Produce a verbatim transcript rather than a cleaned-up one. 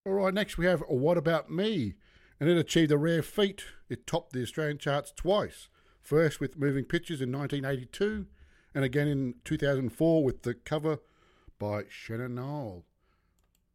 All right, next we have What About Me? And it achieved a rare feat. It topped the Australian charts twice. First with Moving Pictures in nineteen eighty-two, and again in two thousand four with the cover by Shannon Noll.